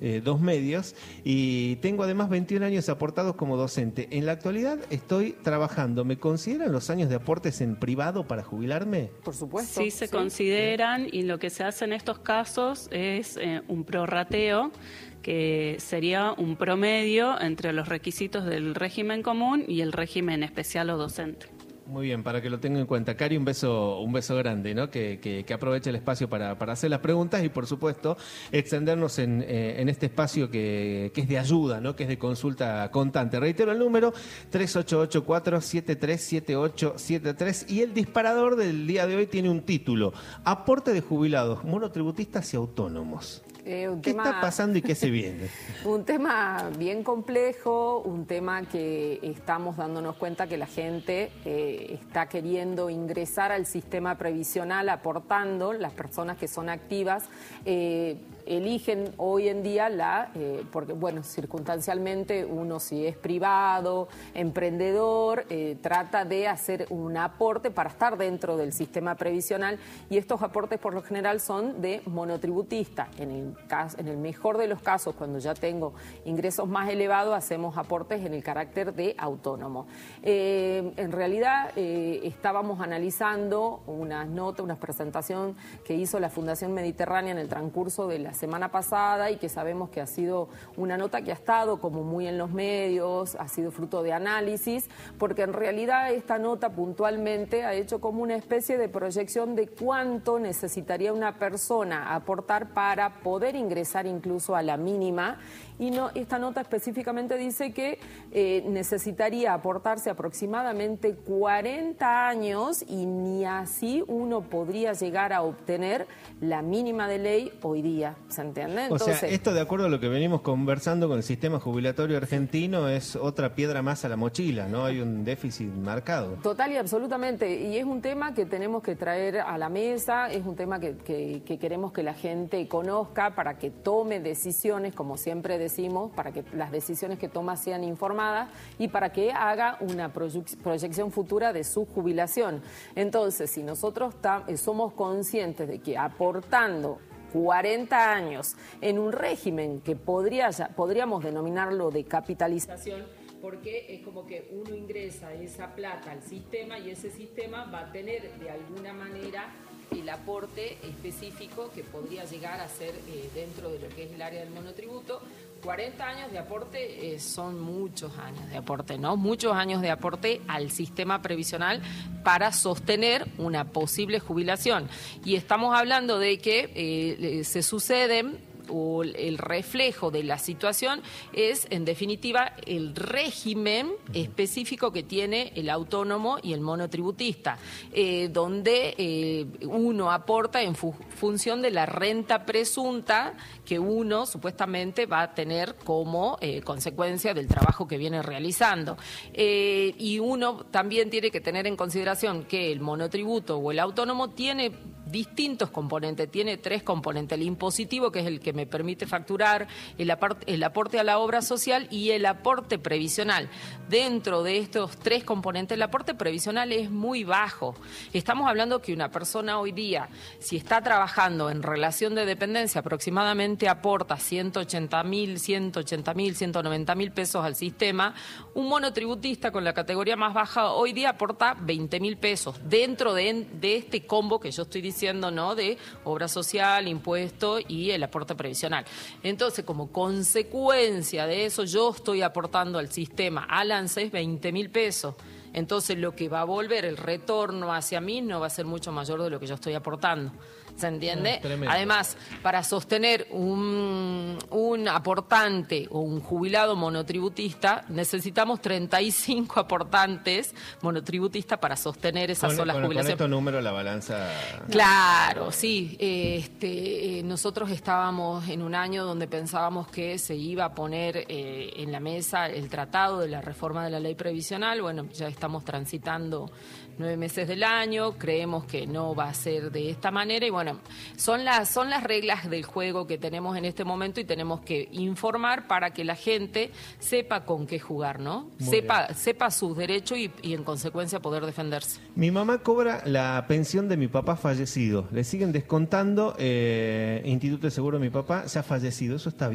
dos medios, y tengo además 21 años aportados como docente. En la actualidad estoy trabajando. ¿Me consideran los años de aportes en privado para jubilarme? Por supuesto. Sí, se consideran, y lo que se hace en estos casos es un prorrateo, que sería un promedio entre los requisitos del régimen común y el régimen especial o docente. Muy bien, para que lo tenga en cuenta. Cari, un beso grande, ¿no? Que aproveche el espacio para hacer las preguntas y, por supuesto, extendernos en este espacio que es de ayuda, ¿no? Que es de consulta constante. Reitero el número, 3884-737873, y el disparador del día de hoy tiene un título: Aporte de jubilados, monotributistas y autónomos. ¿Qué está pasando y qué se viene? Un tema bien complejo, un tema que estamos dándonos cuenta que la gente está queriendo ingresar al sistema previsional aportando, las personas que son activas. Eligen hoy en día porque bueno, circunstancialmente uno, si es privado, emprendedor, trata de hacer un aporte para estar dentro del sistema previsional, y estos aportes por lo general son de monotributista. En el mejor de los casos, cuando ya tengo ingresos más elevados, hacemos aportes en el carácter de autónomo. En realidad estábamos analizando una presentación que hizo la Fundación Mediterránea en el transcurso de la semana pasada, y que sabemos que ha sido una nota que ha estado como muy en los medios, ha sido fruto de análisis, porque en realidad esta nota puntualmente ha hecho como una especie de proyección de cuánto necesitaría una persona aportar para poder ingresar incluso a la mínima, y no, esta nota específicamente dice que necesitaría aportarse aproximadamente 40 años, y ni así uno podría llegar a obtener la mínima de ley hoy día. ¿Se entiende? Entonces, o sea, esto, de acuerdo a lo que venimos conversando con el sistema jubilatorio argentino, es otra piedra más a la mochila, ¿no? Hay un déficit marcado. Total y absolutamente, y es un tema que tenemos que traer a la mesa, es un tema que queremos que la gente conozca para que tome decisiones, como siempre decimos, para que las decisiones que toma sean informadas y para que haga una proyección futura de su jubilación. Entonces, si nosotros somos conscientes de que aportando 40 años en un régimen que podríamos denominarlo de capitalización, porque es como que uno ingresa esa plata al sistema y ese sistema va a tener de alguna manera el aporte específico que podría llegar a ser dentro de lo que es el área del monotributo. 40 años de aporte son muchos años de aporte, ¿no? Muchos años de aporte al sistema previsional para sostener una posible jubilación. Y estamos hablando de que se suceden, o el reflejo de la situación es, en definitiva, el régimen específico que tiene el autónomo y el monotributista, donde uno aporta en función de la renta presunta que uno supuestamente va a tener como consecuencia del trabajo que viene realizando. Y uno también tiene que tener en consideración que el monotributo o el autónomo tiene distintos componentes, tiene 3 componentes: el impositivo, que es el que me permite facturar, el aporte a la obra social y el aporte previsional. Dentro de estos 3 componentes, el aporte previsional es muy bajo. Estamos hablando que una persona hoy día, si está trabajando en relación de dependencia, aproximadamente aporta 180.000, 190.000 pesos al sistema. Un monotributista con la categoría más baja hoy día aporta 20.000 pesos dentro de este combo que yo estoy diciendo, ¿no? De obra social, impuesto y el aporte previsional. Entonces, como consecuencia de eso, yo estoy aportando al sistema, al ANSES, 20.000 pesos. Entonces, lo que va a volver, el retorno hacia mí, no va a ser mucho mayor de lo que yo estoy aportando. ¿Se entiende? Además, para sostener un aportante o un jubilado monotributista, necesitamos 35 aportantes monotributistas para sostener esa sola jubilación. Con estos números la balanza... Claro, sí. Nosotros estábamos en un año donde pensábamos que se iba a poner en la mesa el tratado de la reforma de la ley previsional. Bueno, ya estamos transitando 9 meses del año, creemos que no va a ser de esta manera, y bueno, son las reglas del juego que tenemos en este momento, y tenemos que informar para que la gente sepa con qué jugar, ¿no? Sepa sus derechos y en consecuencia poder defenderse. Mi mamá cobra la pensión de mi papá fallecido, le siguen descontando, Instituto de Seguro de mi papá ya fallecido, ¿eso está bien?